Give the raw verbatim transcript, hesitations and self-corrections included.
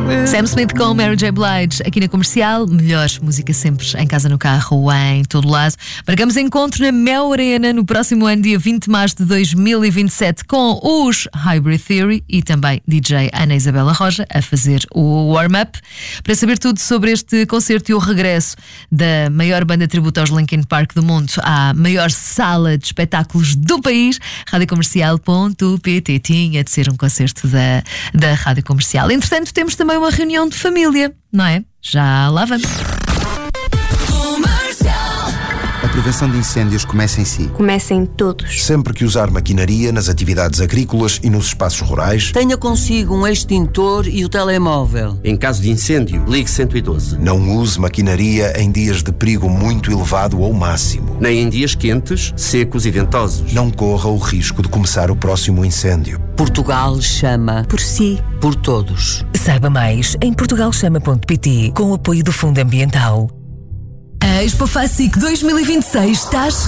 Sam Smith com Mary J. Blige aqui na Comercial. Melhor música sempre em casa, no carro ou em todo lado. Marcamos encontro na Mel Arena no próximo ano, dia vinte de março de dois mil e vinte e sete, com os Hybrid Theory e também D J Ana Isabela Roja a fazer o warm-up. Para saber tudo sobre este concerto e o regresso da maior banda tributo aos Linkin Park do mundo à maior sala de espetáculos do país, rádio comercial ponto pt. Tinha de ser um concerto da, da Rádio Comercial. Entretanto, temos também uma reunião de família, não é? Já lá vamos. A prevenção de incêndios começa em si. Começa em todos. Sempre que usar maquinaria nas atividades agrícolas e nos espaços rurais, tenha consigo um extintor e o telemóvel. Em caso de incêndio, ligue cento e doze. não use maquinaria em dias de perigo muito elevado ou máximo. Nem em dias quentes, secos e ventosos. Não corra o risco de começar o próximo incêndio. Portugal chama Por si. por todos. Saiba mais em portugal chama ponto pt, com o apoio do Fundo Ambiental. A Expo Facic dois mil e vinte e seis está a chegar.